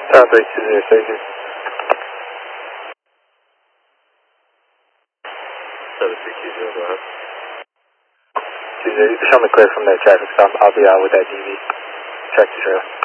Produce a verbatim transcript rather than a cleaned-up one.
Tower three two zero station. seven three two zero, go ahead. two zero, you can show me clear from the traffic stop. I'll be out with that D V. Check the trail.